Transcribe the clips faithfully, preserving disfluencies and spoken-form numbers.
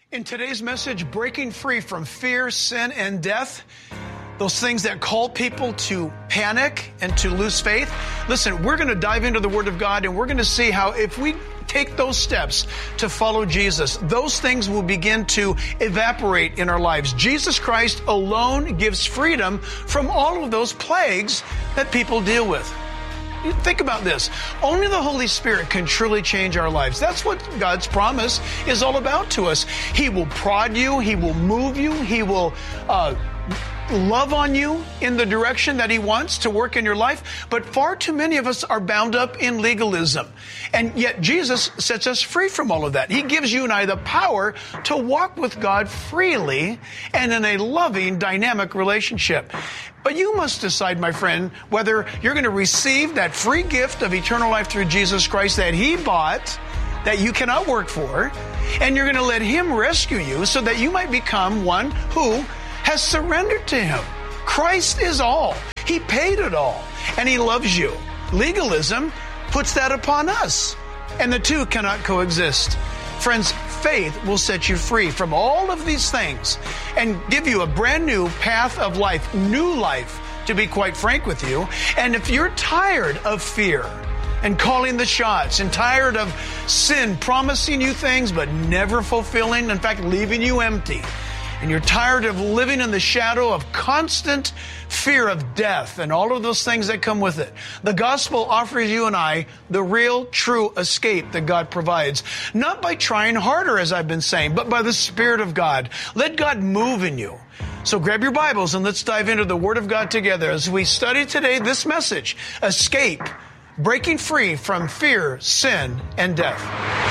In today's message, breaking free from fear, sin, and death, those things that call people to panic and to lose faith. Listen, we're going to dive into the Word of God, and we're going to see how if we take those steps to follow Jesus, those things will begin to evaporate in our lives. Jesus Christ alone gives freedom from all of those plagues that people deal with. Think about this. Only the Holy Spirit can truly change our lives. That's what God's promise is all about to us. He will prod you. He will move you. He will uh, love on you in the direction that He wants to work in your life. But far too many of us are bound up in legalism. And yet Jesus sets us free from all of that. He gives you and I the power to walk with God freely and in a loving, dynamic relationship. But you must decide, my friend, whether you're going to receive that free gift of eternal life through Jesus Christ that He bought, that you cannot work for, and you're going to let Him rescue you so that you might become one who has surrendered to Him. Christ is all. He paid it all, and He loves you. Legalism puts that upon us, and the two cannot coexist. Friends, faith will set you free from all of these things and give you a brand new path of life, new life, to be quite frank with you. And if you're tired of fear and calling the shots and tired of sin promising you things but never fulfilling, in fact, leaving you empty, and you're tired of living in the shadow of constant fear of death and all of those things that come with it, the gospel offers you and I the real, true escape that God provides. Not by trying harder, as I've been saying, but by the Spirit of God. Let God move in you. So grab your Bibles and let's dive into the Word of God together as we study today this message, Escape, Breaking Free from Fear, Sin, and Death.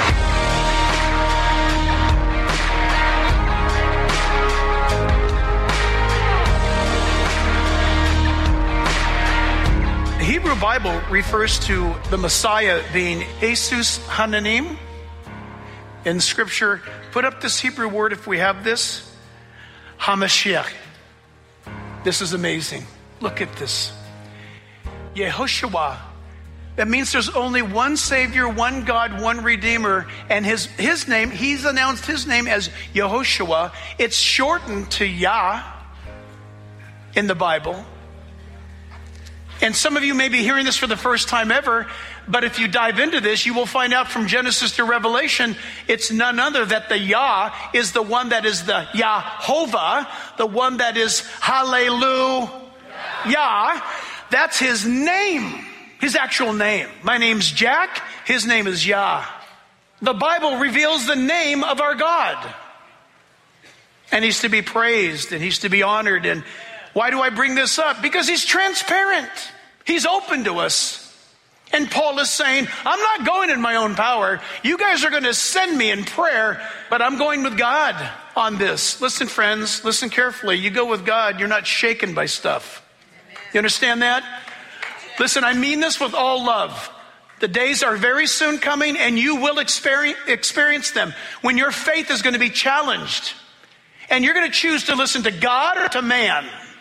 The Hebrew Bible refers to the Messiah being Jesus Hananim. In Scripture, put up this Hebrew word if we have this. HaMashiach. This is amazing. Look at this. Yehoshua. That means there's only one Savior, one God, one Redeemer. And his, his name, He's announced His name as Yehoshua. It's shortened to Yah in the Bible. And some of you may be hearing this for the first time ever, but if you dive into this, you will find out from Genesis to Revelation, it's none other that the Yah is the one that is the Yahovah, the one that is Hallelujah. Yah. That's His name, His actual name. My name's Jack, His name is Yah. The Bible reveals the name of our God. And He's to be praised and He's to be honored. And why do I bring this up? Because He's transparent. He's open to us. And Paul is saying, I'm not going in my own power. You guys are going to send me in prayer, but I'm going with God on this. Listen, friends, listen carefully. You go with God, you're not shaken by stuff. You understand that? Listen, I mean this with all love. The days are very soon coming, and you will experience, experience them when your faith is going to be challenged. And you're going to choose to listen to God or to man.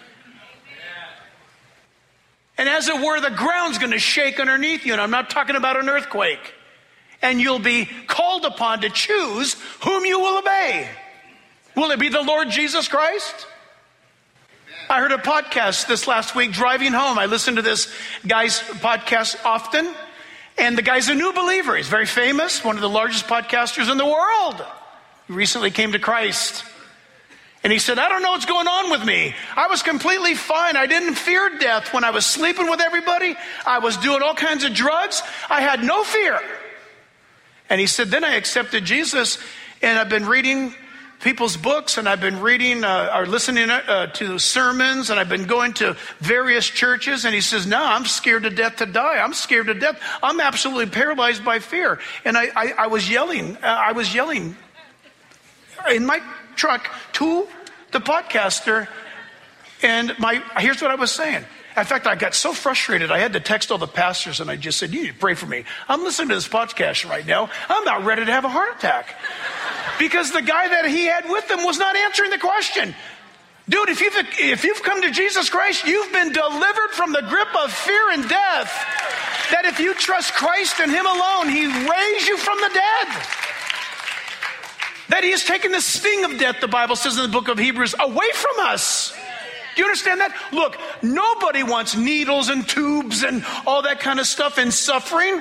And as it were, the ground's going to shake underneath you. And I'm not talking about an earthquake. And you'll be called upon to choose whom you will obey. Will it be the Lord Jesus Christ? I heard a podcast this last week driving home. I listen to this guy's podcast often. And the guy's a new believer. He's very famous, one of the largest podcasters in the world. He recently came to Christ. And he said, I don't know what's going on with me. I was completely fine. I didn't fear death when I was sleeping with everybody. I was doing all kinds of drugs. I had no fear. And he said, then I accepted Jesus, and I've been reading people's books, and I've been reading uh, or listening uh, to sermons, and I've been going to various churches. And he says, no, I'm scared to death to die. I'm scared to death. I'm absolutely paralyzed by fear. And I, I, I was yelling. Uh, I was yelling in my truck to the podcaster, and my here's what I was saying. In fact, I got so frustrated, I had to text all the pastors, and I just said, you need to pray for me. I'm listening to this podcast right now. I'm about ready to have a heart attack. Because the guy that he had with him was not answering the question. Dude, if you've, if you've come to Jesus Christ, you've been delivered from the grip of fear and death. That if you trust Christ and Him alone, He raised you from the dead. That he has taken the sting of death, the Bible says in the book of Hebrews, away from us. Do you understand that? Look, nobody wants needles and tubes and all that kind of stuff and suffering.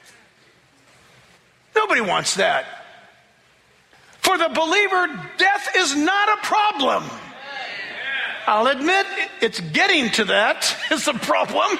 Nobody wants that. For the believer, death is not a problem. I'll admit, it's getting to that is a problem.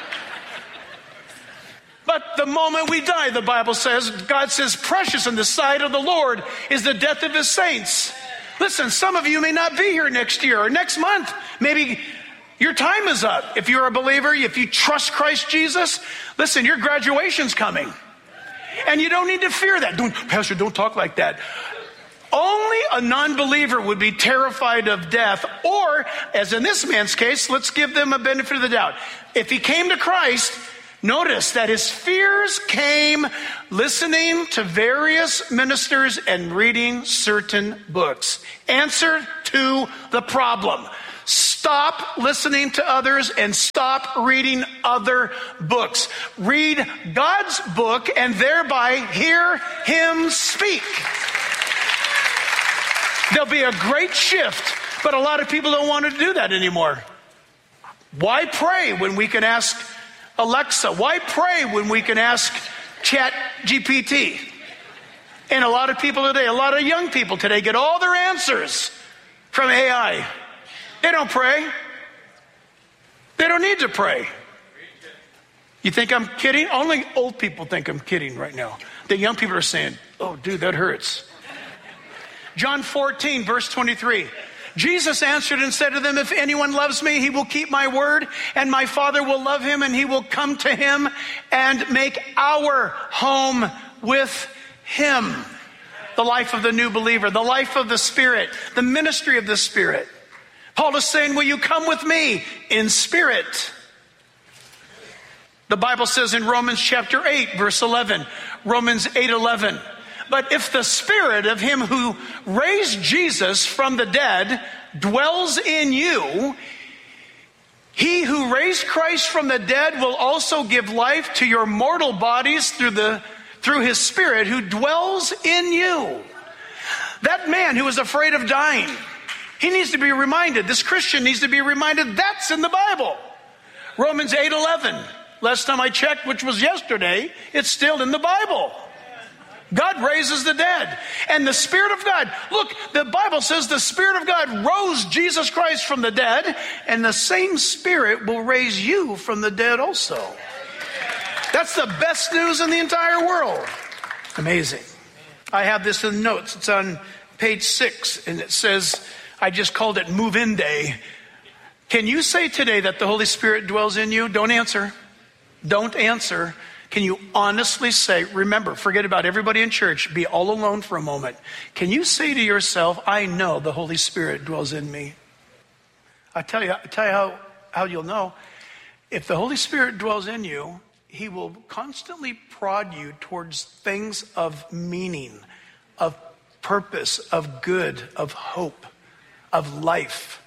But the moment we die, the Bible says, God says, precious in the sight of the Lord is the death of his saints. Listen, some of you may not be here next year or next month. Maybe your time is up. If you're a believer, if you trust Christ Jesus, listen, your graduation's coming. And you don't need to fear that. Don't, Pastor, don't talk like that. Only a non-believer would be terrified of death, or, as in this man's case, let's give them a benefit of the doubt. If he came to Christ, notice that his fears came listening to various ministers and reading certain books. Answer to the problem. Stop listening to others and stop reading other books. Read God's book and thereby hear him speak. There'll be a great shift, but a lot of people don't want to do that anymore. Why pray when we can ask Alexa? Why pray when we can ask Chat G P T? And a lot of people today, a lot of young people today get all their answers from A I. They don't pray. They don't need to pray. You think I'm kidding? Only old people think I'm kidding right now. The young people are saying, oh, dude, that hurts. John fourteen, verse twenty-three. Jesus answered and said to them, if anyone loves me, he will keep my word, and my Father will love him, and he will come to him and make our home with him. The life of the new believer, the life of the Spirit, the ministry of the Spirit. Paul is saying, will you come with me in spirit? The Bible says in Romans chapter eight, verse eleven, Romans eight eleven, but if the Spirit of him who raised Jesus from the dead dwells in you, he who raised Christ from the dead will also give life to your mortal bodies through the through his Spirit who dwells in you. That man who was afraid of dying, he needs to be reminded, this Christian needs to be reminded that's in the Bible. Romans eight eleven. Last time I checked, which was yesterday, it's still in the Bible. God raises the dead. And the Spirit of God, look, the Bible says the Spirit of God rose Jesus Christ from the dead, and the same Spirit will raise you from the dead also. That's the best news in the entire world. Amazing. I have this in notes. It's on page six, and it says, I just called it Move-In Day. Can you say today that the Holy Spirit dwells in you? Don't answer. Don't answer. Can you honestly say, remember, forget about everybody in church, be all alone for a moment. Can you say to yourself, I know the Holy Spirit dwells in me? I tell you, I tell you how, how you'll know. If the Holy Spirit dwells in you, he will constantly prod you towards things of meaning, of purpose, of good, of hope, of life.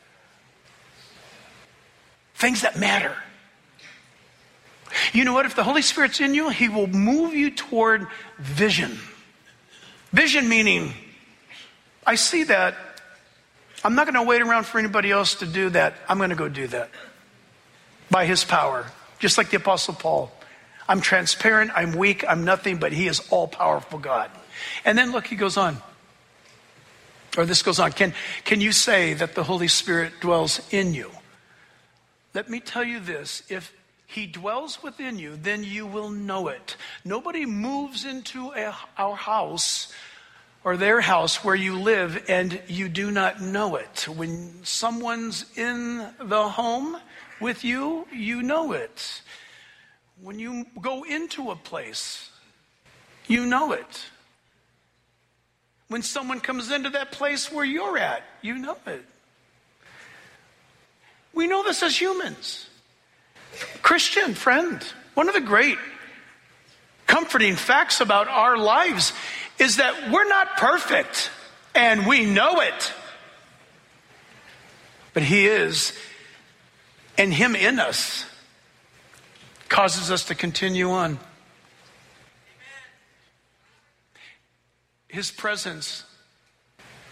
Things that matter. You know what? If the Holy Spirit's in you, he will move you toward vision. Vision meaning, I see that. I'm not going to wait around for anybody else to do that. I'm going to go do that. By his power. Just like the Apostle Paul. I'm transparent, I'm weak, I'm nothing, but he is all-powerful God. And then look, he goes on. Or this goes on. Can, can you say that the Holy Spirit dwells in you? Let me tell you this. If he dwells within you, then you will know it. Nobody moves into a, our house or their house where you live and you do not know it. When someone's in the home with you, you know it. When you go into a place, you know it. When someone comes into that place where you're at, you know it. We know this as humans. Christian friend, one of the great comforting facts about our lives is that we're not perfect, and we know it. But he is, and him in us causes us to continue on. His presence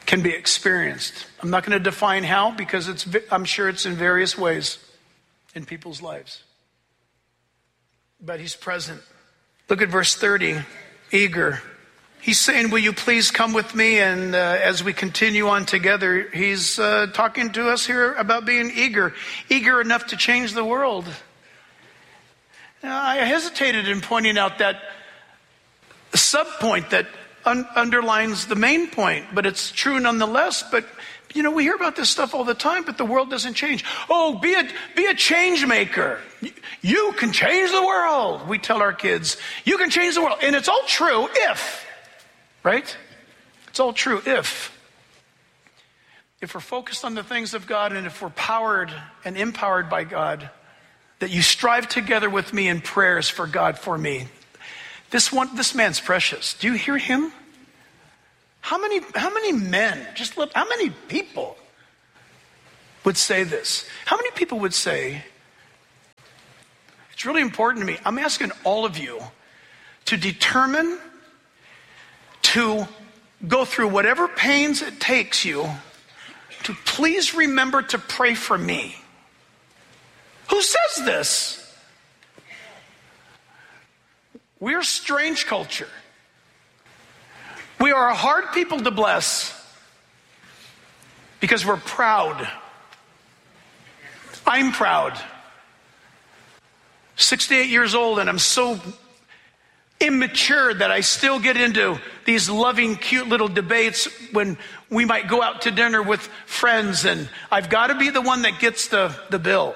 can be experienced. I'm not going to define how, because it's, I'm sure it's in various ways in people's lives. But he's present. Look at verse thirty, eager. He's saying, will you please come with me? And uh, as we continue on together, he's uh, talking to us here about being eager, eager enough to change the world. Now, I hesitated in pointing out that sub-point that un- underlines the main point, but it's true nonetheless. But, you know, we hear about this stuff all the time, but the world doesn't change. Oh, be a, be a change maker. You can change the world. We tell our kids, you can change the world. And it's all true if... Right? It's all true if. If we're focused on the things of God, and if we're powered and empowered by God, that you strive together with me in prayers for God for me. This one, this man's precious. Do you hear him? How many, how many men, just look, how many people would say this? How many people would say, it's really important to me. I'm asking all of you to determine to go through whatever pains it takes you to please remember to pray for me. Who says this? We're a strange culture. We are a hard people to bless because we're proud. I'm proud. sixty-eight years old, and I'm so immature that I still get into these loving, cute little debates when we might go out to dinner with friends, and I've got to be the one that gets the, the bill.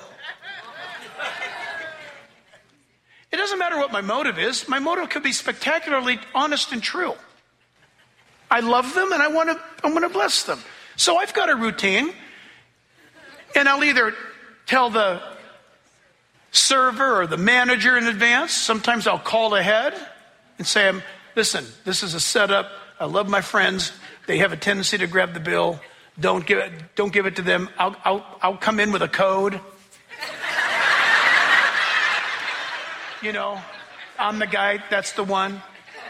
It doesn't matter what my motive is. My motive could be spectacularly honest and true. I love them and I want to I want to bless them. So I've got a routine, and I'll either tell the server or the manager in advance. Sometimes I'll call ahead and say, listen, this is a setup. I love my friends. They have a tendency to grab the bill. Don't give it, don't give it to them. I'll, I'll, I'll come in with a code. You know, I'm the guy, that's the one.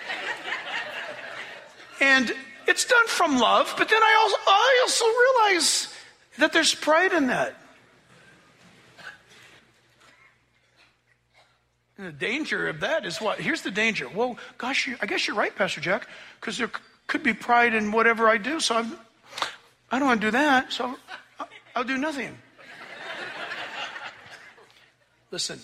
And it's done from love, but then I also, I also realize that there's pride in that. And the danger of that is what? Here's the danger. Well, gosh, you, I guess you're right, Pastor Jack, because there c- could be pride in whatever I do, so I'm, I don't want to do that, so I'll, I'll do nothing. Listen,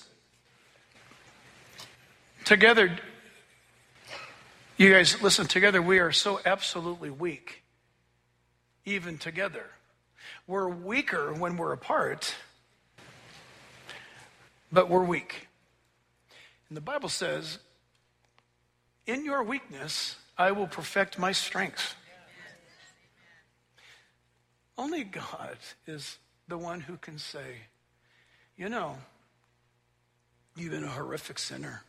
together, you guys, listen, together we are so absolutely weak, even together. We're weaker when we're apart, but we're weak. And the Bible says, in your weakness, I will perfect my strength. Only God is the one who can say, you know, you've been a horrific sinner.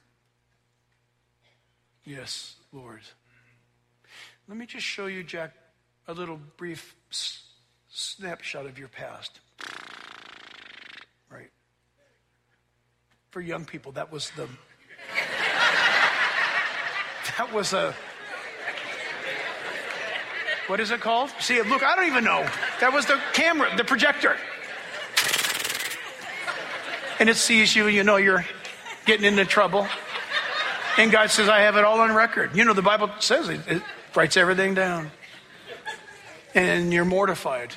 Yes, Lord. Let me just show you, Jack, a little brief s- snapshot of your past. Right. For young people, that was the... That was a... What is it called? See, look, I don't even know. That was the camera, the projector. And it sees you, you know you're getting into trouble. And God says, I have it all on record. You know, the Bible says it, it writes everything down. And you're mortified.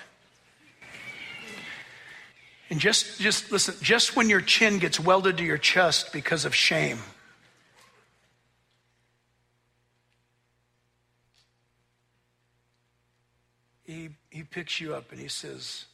And just, just listen, just when your chin gets welded to your chest because of shame, he, he picks you up and he says,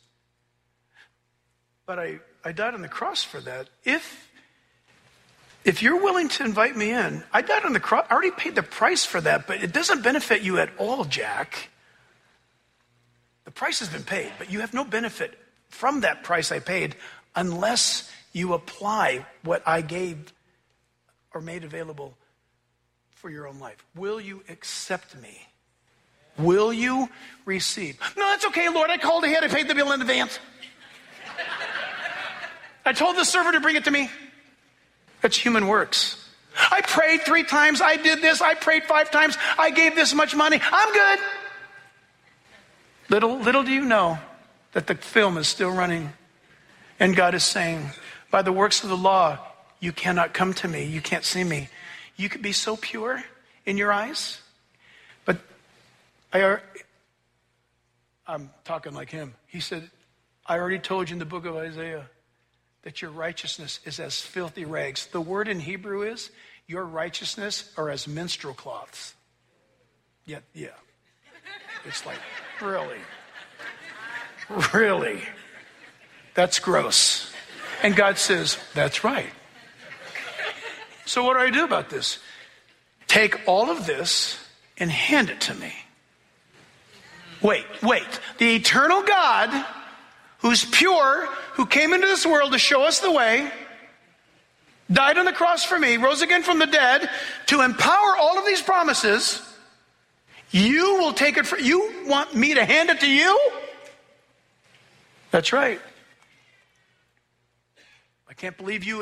but I, I died on the cross for that. If If you're willing to invite me in, I died on the cross. I already paid the price for that, but it doesn't benefit you at all, Jack. The price has been paid, but you have no benefit from that price I paid unless you apply what I gave or made available for your own life. Will you accept me? Will you receive? No, that's okay, Lord. I called ahead. I paid the bill in advance. I told the server to bring it to me. That's human works. I prayed three times. I did this. I prayed five times. I gave this much money. I'm good. Little, little do you know that the film is still running. And God is saying, by the works of the law, you cannot come to me. You can't see me. You could be so pure in your eyes. But I are, I'm talking like him. He said, I already told you in the book of Isaiah that your righteousness is as filthy rags. The word in Hebrew is, your righteousness are as menstrual cloths. Yeah, yeah. It's like, really? Really? That's gross. And God says, that's right. So what do I do about this? Take all of this and hand it to me. Wait, wait. The eternal God, who's pure, who came into this world to show us the way, died on the cross for me, rose again from the dead, to empower all of these promises. You will take it for, you want me to hand it to you? That's right. I can't believe you